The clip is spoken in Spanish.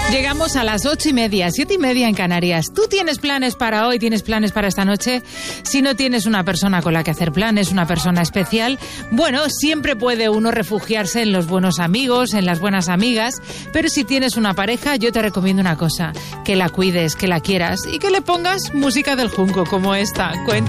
Llegamos a las 8:30, 7:30 en Canarias. ¿Tú tienes planes para hoy? ¿Tienes planes para esta noche? Si no tienes una persona con la que hacer planes, una persona especial, bueno, siempre puede uno refugiarse en los buenos amigos, en las buenas amigas, pero si tienes una pareja, yo te recomiendo una cosa, que la cuides, que la quieras y que le pongas música del Junco como esta.